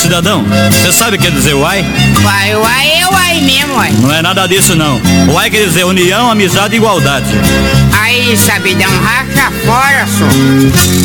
cidadão, você sabe o que quer dizer uai? Uai é uai mesmo, uai. Não é nada disso não. Uai quer dizer união, amizade e igualdade. Aí, sabidão, racha fora, só.